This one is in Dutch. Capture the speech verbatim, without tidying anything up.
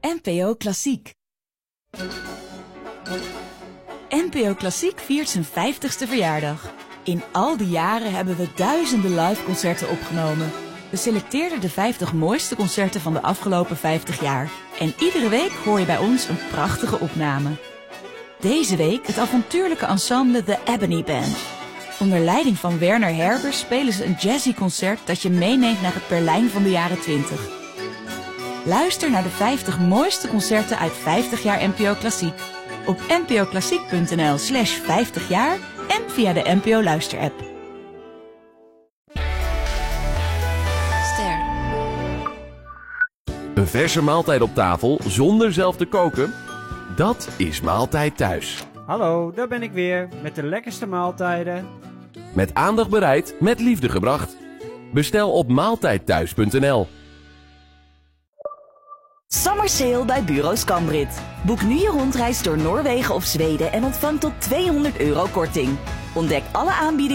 N P O Klassiek. N P O Klassiek viert zijn vijftigste verjaardag. In al die jaren hebben we duizenden liveconcerten opgenomen. We selecteerden de vijftig mooiste concerten van de afgelopen vijftig jaar. En iedere week hoor je bij ons een prachtige opname. Deze week het avontuurlijke ensemble The Ebony Band. Onder leiding van Werner Herbers spelen ze een jazzy concert dat je meeneemt naar het Berlijn van de jaren twintig. Luister naar de vijftig mooiste concerten uit vijftig jaar N P O Klassiek. Op npoklassiek.nl slash vijftig jaar en via de N P O Luisterapp. Ster. Een verse maaltijd op tafel zonder zelf te koken? Dat is Maaltijd Thuis. Hallo, daar ben ik weer met de lekkerste maaltijden. Met aandacht bereid, met liefde gebracht. Bestel op maaltijdthuis punt n l. Summer Sale bij Bureau Scambrit. Boek nu je rondreis door Noorwegen of Zweden en ontvang tot tweehonderd euro korting. Ontdek alle aanbiedingen